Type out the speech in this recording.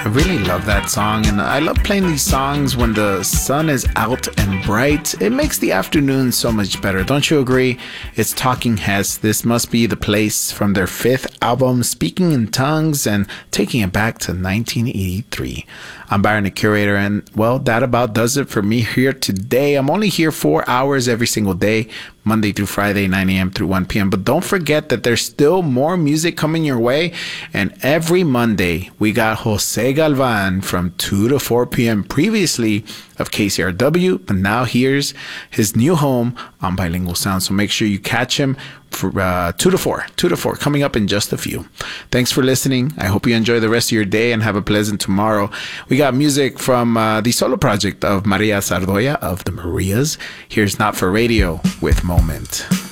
really love that song, and I love playing these songs when the sun is out and bright. It makes the afternoon so much better, don't you agree? It's Talking Heads. This must be the place from their fifth album, Speaking in Tongues, and taking it back to 1983. I'm Byron, the curator, and well, that about does it for me here today. I'm only here 4 hours every single day, Monday through Friday, 9 a.m. through 1 p.m. But don't forget that there's still more music coming your way. And every Monday, we got Jose Galvan from 2 to 4 p.m. previously of KCRW, but now here's his new home on Bilingual Sound. So make sure you catch him for 2 to 4 coming up in just a few. Thanks for listening. I hope you enjoy the rest of your day and have a pleasant tomorrow. We got music from the solo project of Maria Sardoya of the Marias. Here's Not for Radio with Moment.